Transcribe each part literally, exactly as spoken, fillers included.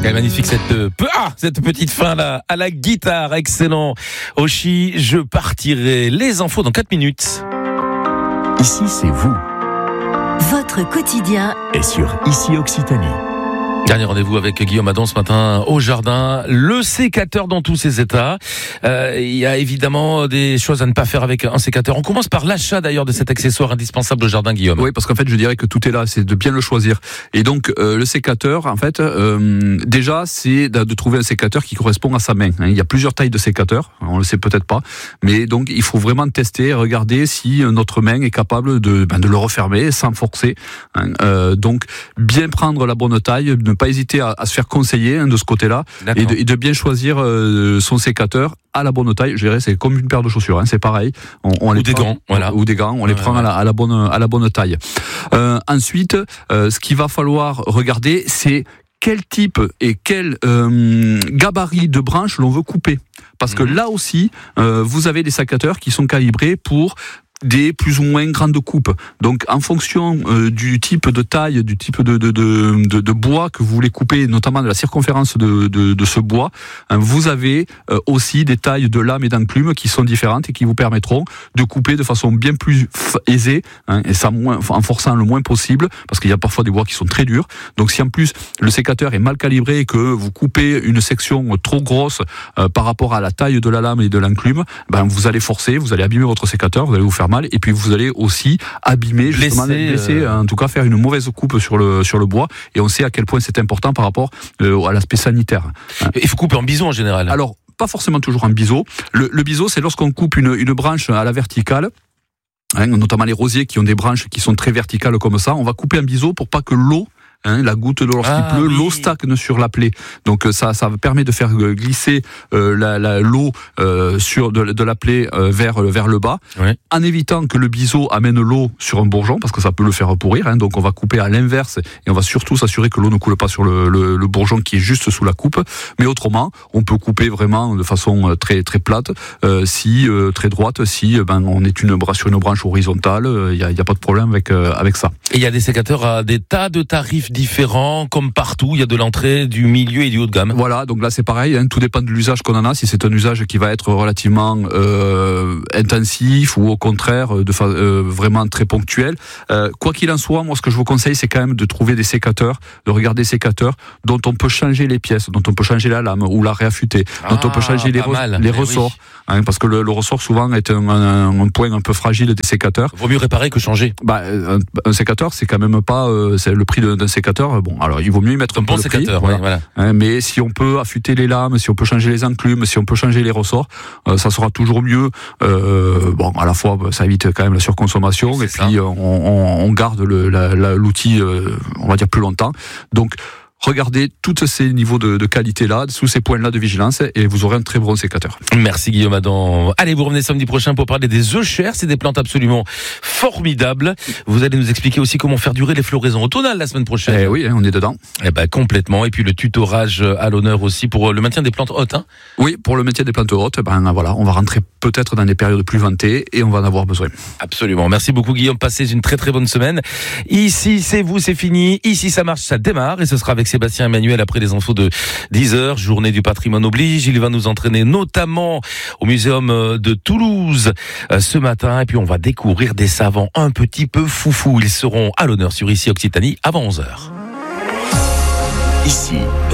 Elle est magnifique cette, euh, ah, cette petite fin là, à la guitare, excellent. Oshi, je partirai. Les infos dans quatre minutes. Ici, c'est vous. Votre quotidien Et sur Ici Occitanie. Dernier rendez-vous avec Guillaume Adon ce matin au jardin. Le sécateur dans tous ses états. Euh, il y a évidemment des choses à ne pas faire avec un sécateur. On commence par l'achat d'ailleurs de cet accessoire indispensable au jardin, Guillaume. Oui, parce qu'en fait, je dirais que tout est là. C'est de bien le choisir. Et donc, euh, le sécateur, en fait, euh, déjà, c'est de, de trouver un sécateur qui correspond à sa main. Hein. Il y a plusieurs tailles de sécateurs. On le sait peut-être pas. Mais donc, il faut vraiment tester, regarder si notre main est capable de, ben, de le refermer sans forcer. Hein. Euh, donc, bien prendre la bonne taille, ne pas hésiter à, à se faire conseiller hein, de ce côté-là et de, et de bien choisir euh, son sécateur à la bonne taille. Je dirais c'est comme une paire de chaussures, hein, c'est pareil. On, on ou les des prend, gants, voilà. Ou des gants, on ouais, les prend ouais. à, la, à la bonne à la bonne taille. Euh, ensuite, euh, ce qu'il va falloir regarder, c'est quel type et quel euh, gabarit de branche l'on veut couper. Parce que mmh. là aussi, euh, vous avez des sécateurs qui sont calibrés pour des plus ou moins grandes coupes. Donc, en fonction euh, du type de taille, du type de, de, de, de, de bois que vous voulez couper, notamment de la circonférence de, de, de ce bois, hein, vous avez euh, aussi des tailles de lames et d'enclumes qui sont différentes et qui vous permettront de couper de façon bien plus f- aisée, hein, et ça moins, en forçant le moins possible, parce qu'il y a parfois des bois qui sont très durs. Donc, si en plus le sécateur est mal calibré et que vous coupez une section trop grosse euh, par rapport à la taille de la lame et de l'enclume, ben vous allez forcer, vous allez abîmer votre sécateur, vous allez vous faire mal, et puis vous allez aussi abîmer, justement, blesser, blesser euh... en tout cas faire une mauvaise coupe sur le sur le bois, et on sait à quel point c'est important par rapport euh, à l'aspect sanitaire. Il faut couper en biseau en général. Alors, pas forcément toujours en biseau. Le, le biseau, c'est lorsqu'on coupe une, une branche à la verticale, hein, notamment les rosiers qui ont des branches qui sont très verticales comme ça, on va couper en biseau pour pas que l'eau, Hein, la goutte d'eau lorsqu'il ah, pleut, oui. l'eau stagne sur la plaie. Donc ça, ça permet de faire glisser euh, la, la, l'eau euh, sur de, de la plaie euh, vers vers le bas, oui. en évitant que le biseau amène l'eau sur un bourgeon, parce que ça peut le faire pourrir. Hein, donc on va couper à l'inverse et on va surtout s'assurer que l'eau ne coule pas sur le, le, le bourgeon qui est juste sous la coupe. Mais autrement, on peut couper vraiment de façon très très plate, euh, si euh, très droite, si ben on est une sur une branche horizontale, il euh, y a, y a pas de problème avec euh, avec ça. Et il y a des sécateurs à des tas de tarifs différents, comme partout, il y a de l'entrée, du milieu et du haut de gamme. Voilà, donc là c'est pareil, hein, tout dépend de l'usage qu'on en a, si c'est un usage qui va être relativement euh, intensif ou au contraire de fa- euh, vraiment très ponctuel. Euh, quoi qu'il en soit, moi ce que je vous conseille, c'est quand même de trouver des sécateurs, de regarder des sécateurs dont on peut changer les pièces, dont on peut changer la lame ou la réaffûter, ah, dont on peut changer les, re- les ressorts, oui. hein, parce que le, le ressort souvent est un, un, un point un peu fragile des sécateurs. Vaut mieux réparer que changer. Bah, un, un sécateur, c'est quand même pas, euh, c'est le prix d'un, d'un sécateur. Bon, alors il vaut mieux y mettre un, un peu bon le sécateur, prix, ouais, voilà. Hein, mais si on peut affûter les lames, si on peut changer les enclumes, si on peut changer les ressorts, euh, ça sera toujours mieux. Euh, bon, à la fois, ça évite quand même la surconsommation, c'est et ça. Puis on, on, on garde le, la, la, l'outil, euh, on va dire plus longtemps. Donc regardez tous ces niveaux de, de qualité-là, sous ces points-là de vigilance, et vous aurez un très bon sécateur. Merci Guillaume Adam. Allez, vous revenez samedi prochain pour parler des euchères. C'est des plantes absolument formidables. Vous allez nous expliquer aussi comment faire durer les floraisons automnales la semaine prochaine. Eh oui, on est dedans. Eh ben complètement. Et puis le tutorage à l'honneur aussi pour le maintien des plantes hautes. Hein. Oui, pour le maintien des plantes hautes, ben voilà, on va rentrer peut-être dans des périodes plus ventées et on va en avoir besoin. Absolument. Merci beaucoup Guillaume. Passez une très très bonne semaine. Ici c'est vous, c'est fini. Ici ça marche, ça démarre, et ce sera avec Sébastien Emmanuel après les infos de dix heures, journée du patrimoine oblige. Il va nous entraîner notamment au Muséum de Toulouse ce matin, et puis on va découvrir des savants un petit peu foufous. Ils seront à l'honneur sur Ici Occitanie avant onze heures. Ici,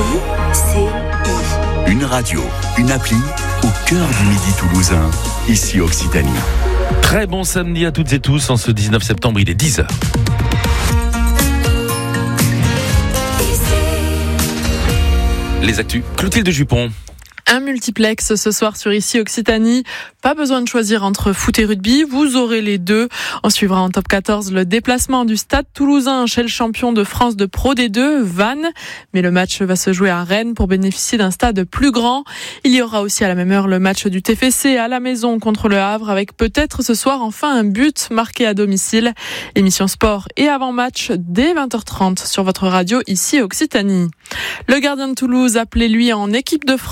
une radio, une appli au cœur du midi toulousain. Ici Occitanie. Très bon samedi à toutes et tous. En ce dix-neuf septembre, il est dix heures. Les actus, Clotilde Jupon. Un multiplex ce soir sur Ici Occitanie. Pas besoin de choisir entre foot et rugby, vous aurez les deux. On suivra en top quatorze le déplacement du Stade Toulousain chez le champion de France de Pro D deux, Vannes. Mais le match va se jouer à Rennes pour bénéficier d'un stade plus grand. Il y aura aussi à la même heure le match du T F C à la maison contre le Havre, avec peut-être ce soir enfin un but marqué à domicile. Émission sport et avant-match dès vingt heures trente sur votre radio Ici Occitanie. Le gardien de Toulouse appelé lui en équipe de France par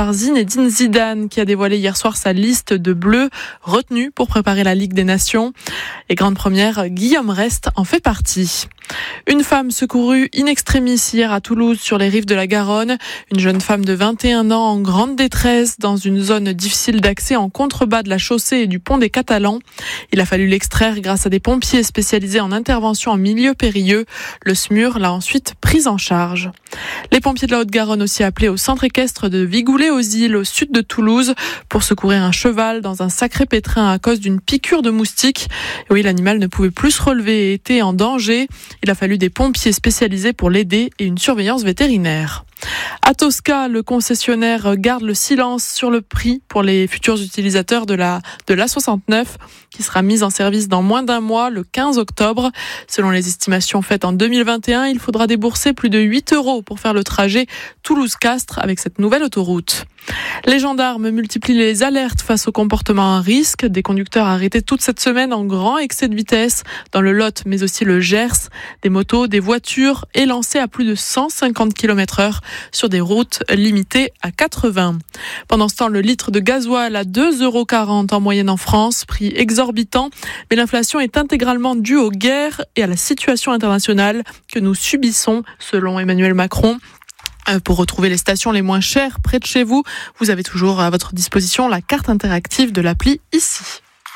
par Zinedine Zidane qui a dévoilé hier soir sa liste de bleus retenus pour préparer la Ligue des Nations. Et grande première, Guillaume Rest en fait partie. Une femme secourue in extremis hier à Toulouse sur les rives de la Garonne. Une jeune femme de vingt et un ans en grande détresse dans une zone difficile d'accès en contrebas de la chaussée et du pont des Catalans. Il a fallu l'extraire grâce à des pompiers spécialisés en intervention en milieu périlleux. Le S M U R l'a ensuite prise en charge. Les pompiers de la Haute-Garonne aussi appelés au centre équestre de Vigoulay-aux-Îles au sud de Toulouse pour secourir un cheval dans un sacré pétrin à cause d'une piqûre de moustique. Et oui, l'animal ne pouvait plus se relever et était en danger. Il a fallu des pompiers spécialisés pour l'aider et une surveillance vétérinaire. À Tosca, le concessionnaire garde le silence sur le prix pour les futurs utilisateurs de la de l'A soixante-neuf qui sera mise en service dans moins d'un mois, le quinze octobre. Selon les estimations faites en deux mille vingt et un, il faudra débourser plus de huit euros pour faire le trajet Toulouse-Castres avec cette nouvelle autoroute. Les gendarmes multiplient les alertes face au comportement à risque. Des conducteurs arrêtés toute cette semaine en grand excès de vitesse dans le Lot, mais aussi le Gers. Des motos, des voitures élancées à plus de cent cinquante kilomètres heure sur des routes limitées à quatre-vingts. Pendant ce temps, le litre de gasoil à deux euros quarante en moyenne en France, prix exorbitant. Mais l'inflation est intégralement due aux guerres et à la situation internationale que nous subissons, selon Emmanuel Macron. Pour retrouver les stations les moins chères près de chez vous, vous avez toujours à votre disposition la carte interactive de l'appli ici.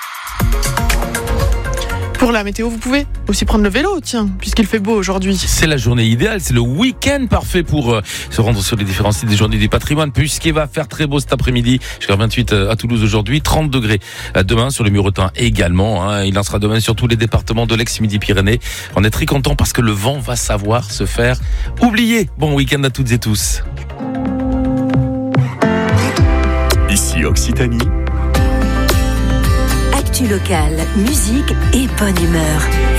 Pour la météo, vous pouvez aussi prendre le vélo, tiens, puisqu'il fait beau aujourd'hui. C'est la journée idéale, c'est le week-end parfait pour euh, se rendre sur les différents sites des journées du patrimoine, puisqu'il va faire très beau cet après-midi. Jusqu'à vingt-huit à Toulouse aujourd'hui, trente degrés demain sur le Muretin également. Hein. Il en sera demain sur tous les départements de l'ex-Midi-Pyrénées. On est très content parce que le vent va savoir se faire oublier. Bon week-end à toutes et tous. Ici Occitanie. Actu locale, musique et bonne humeur.